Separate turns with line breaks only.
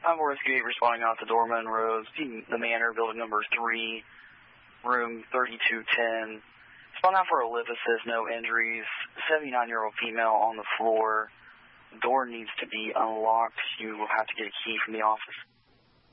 I'm Rescue 8 responding out to Dorman Rose, the Manor, building number 3, room 3210. Respond out for Olympus, no injuries. 79-year-old female on the floor. The door needs to be unlocked. You will have to get a key from the office.